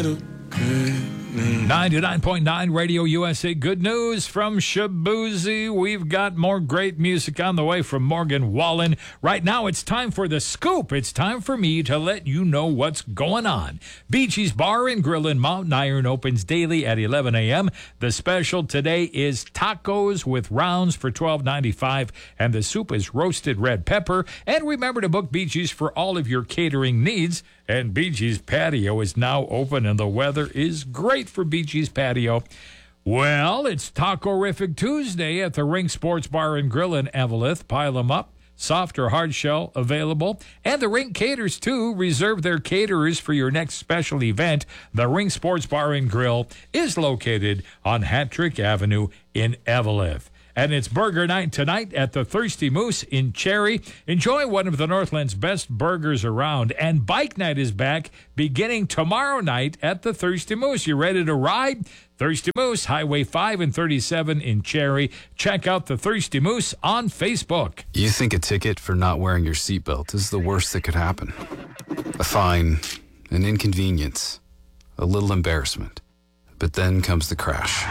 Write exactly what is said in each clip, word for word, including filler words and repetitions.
ninety-nine point nine Radio U S A. Good news from Shaboozey. We've got more great music on the way from Morgan Wallen. Right now, it's time for the scoop. It's time for me to let you know what's going on. Bee Gees Bar and Grill in Mountain Iron opens daily at eleven a.m. The special today is tacos with rounds for twelve ninety-five, and the soup is roasted red pepper. And remember to book Bee Gees for all of your catering needs. And Bee Gees Patio is now open, and the weather is great for Bee Gees Patio. Well, it's Taco-rific Tuesday at the Ring Sports Bar and Grill in Eveleth. Pile them up. Soft or hard shell available. And the Ring caters, too. Reserve their caterers for your next special event. The Ring Sports Bar and Grill is located on Hattrick Avenue in Eveleth. And it's burger night tonight at the Thirsty Moose in Cherry. Enjoy one of the Northland's best burgers around. And bike night is back beginning tomorrow night at the Thirsty Moose. You ready to ride? Thirsty Moose, Highway five and thirty-seven in Cherry. Check out the Thirsty Moose on Facebook. You think a ticket for not wearing your seatbelt is the worst that could happen. A fine, an inconvenience, a little embarrassment. But then comes the crash.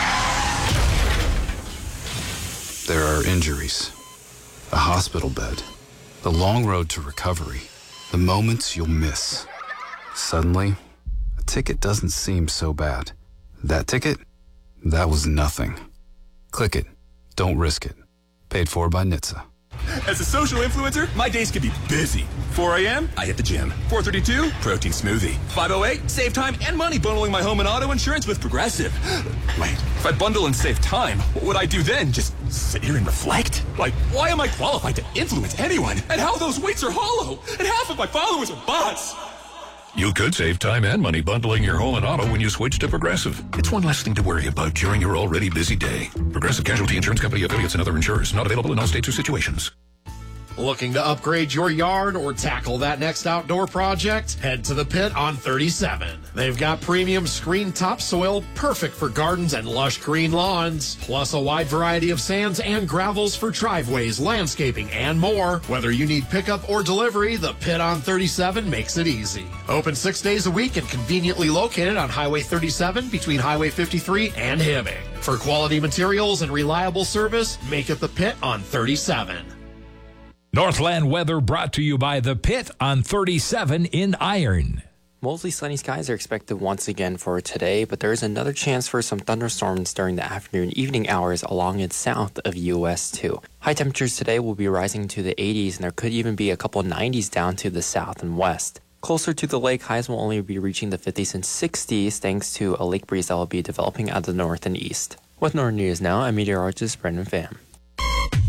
There are injuries, a hospital bed, the long road to recovery, the moments you'll miss. Suddenly, a ticket doesn't seem so bad. That ticket? That was nothing. Click it. Don't risk it. Paid for by N H T S A. As a social influencer, my days can be busy. four a.m., I hit the gym. four thirty-two, protein smoothie. five oh eight, save time and money bundling my home and auto insurance with Progressive. Wait, if I bundle and save time, what would I do then? Just sit here and reflect? Like, why am I qualified to influence anyone? And how those weights are hollow? And half of my followers are bots. You could save time and money bundling your home and auto when you switch to Progressive. It's one less thing to worry about during your already busy day. Progressive Casualty Insurance Company affiliates and other insurers. Not available in all states or situations. Looking to upgrade your yard or tackle that next outdoor project? Head to the Pit on thirty-seven. They've got premium screen topsoil, perfect for gardens and lush green lawns, plus a wide variety of sands and gravels for driveways, landscaping, and more. Whether you need pickup or delivery, the Pit on thirty-seven makes it easy. Open six days a week and conveniently located on Highway thirty-seven between Highway fifty-three and Hibbing. For quality materials and reliable service, make it the Pit on thirty-seven. Northland weather brought to you by The Pit on thirty-seven in Iron. Mostly sunny skies are expected once again for today, but there is another chance for some thunderstorms during the afternoon and evening hours along and south of U S two. High temperatures today will be rising to the eighties, and there could even be a couple nineties down to the south and west. Closer to the lake, highs will only be reaching the fifties and sixties thanks to a lake breeze that will be developing out of the north and east. With Northern News now, I'm meteorologist Brendan Pham.